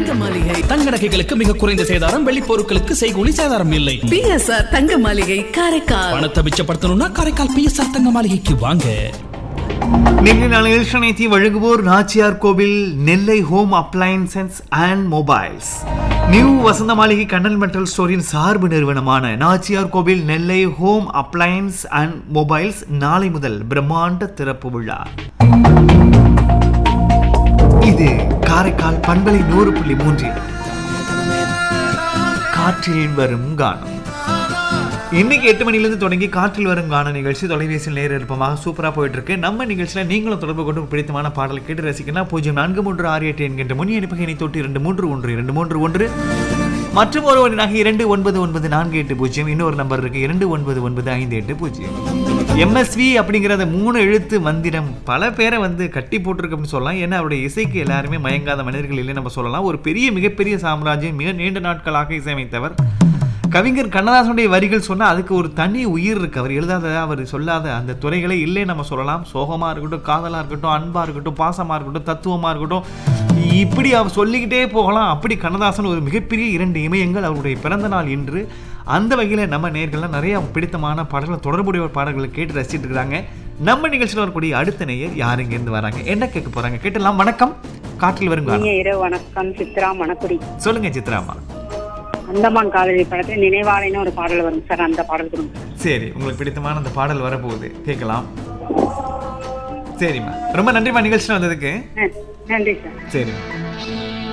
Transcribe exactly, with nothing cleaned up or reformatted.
தங்க மாளிகை. தங்க நகைகளுக்கு மிக குறைந்த சேதாரம், வெள்ளி பொருட்களுக்கு செய்கூலி சேதாரம் இல்லை. பி எஸ் ஆர் தங்க மாளிகை, காரைக்கால். பணத்தை மிச்சப்படுத்தணும்னா காரைக்கால் பி எஸ் ஆர் தங்க மாளிகைக்கு வாங்க. நிகழ்ச்சி வழங்குவோர் நாச்சியார் கோவில் நெல்லை home appliances and mobiles. New வசந்த மாளிகை கண்ணல் மெட்டல் ஸ்டோரின் சார்பு நிறுவனமான நாச்சியார் கோவில் நெல்லை ஹோம் அப்ளையன்ஸ் அண்ட் மொபைல்ஸ் நாளை முதல் பிரம்மாண்ட திறப்பு விழா. இது காரைக்கால் பண்பலை நூறு புள்ளி மூன்றில் காற்றில் வரும் கானம். இன்னைக்கு எட்டு மணிலிருந்து தொடங்கி காற்றில் வரும் கான நிகழ்ச்சி தொலைபேசியில் நேர இருப்பமாக சூப்பராக போயிட்டு இருக்கு. நம்ம நிகழ்ச்சியில் நீங்களும் தொடர்பு கொண்டு பிடித்தமான பாடலை கேட்டு ரசிக்கணும். பூஜ்ஜியம் நான்கு மூன்று ஆறு எட்டு என்கின்ற முன் அனுப்புகை தொட்டு இரண்டு மூன்று ஒன்று இரண்டு மூன்று ஒன்று மற்றும் ஒரு ஒன்றாக இரண்டு ஒன்பது ஒன்பது நான்கு எட்டு பூஜ்ஜியம். இன்னொரு நம்பர் இருக்கு இரண்டு ஒன்பது ஒன்பது ஐந்து எட்டு பூஜ்ஜியம். எம்எஸ்வி அப்படிங்கிற அந்த மூணு எழுத்து மந்திரம் பல பேரை வந்து கட்டி போட்டிருக்கு அப்படின்னு சொல்லலாம். ஏன்னா அவருடைய இசைக்கு எல்லாருமே மயங்காத மனிதர்கள் இல்லை நம்ம சொல்லலாம். ஒரு பெரிய மிகப்பெரிய சாம்ராஜ்யம், மிக நீண்ட நாட்களாக இசையமைத்தவர். கவிஞர் கண்ணதாசனுடைய வரிகள் சொன்னால் அதுக்கு ஒரு தனி உயிர் இருக்குது. அவர் எழுதாத, அவர் சொல்லாத அந்த துறைகளே இல்லை நம்ம சொல்லலாம். சோகமாக இருக்கட்டும், காதலாக இருக்கட்டும், அன்பாக இருக்கட்டும், பாசமாக இருக்கட்டும், தத்துவமாக இருக்கட்டும், இப்படி அவர் சொல்லிக்கிட்டே போகலாம். அப்படி கண்ணதாசன் ஒரு மிகப்பெரிய இரண்டு இமயங்கள். அவருடைய பிறந்த நாள் இன்று. அந்த வகையில் நம்ம நேயர்கள்லாம் நிறைய பிடித்தமான பாடல்கள், தொடர்புடைய பாடல்களை கேட்டு ரசிச்சுட்டு இருக்கிறாங்க. நம்ம நிகழ்ச்சியில் வரக்கூடிய அடுத்த நேயர் யார் இங்கேருந்து வராங்க, என்ன கேட்க போகிறாங்க கேட்டலாம். வணக்கம், காற்றில் வருங்க. வணக்கம், சித்ரா மணக்குடி. சொல்லுங்க சித்ராமா. அந்தமான் காதலி படத்தில் நினைவாலைன்னு ஒரு பாடல் வரும் சார், அந்த பாடல் கொடுங்க. சரி, உங்களுக்கு பிடித்தமான அந்த பாடல் வரப்போகுது, கேட்கலாம். சரிம்மா, ரொம்ப நன்றிம்மா நிகழ்ச்சியில் வந்ததுக்கு. நன்றி சார். சரி.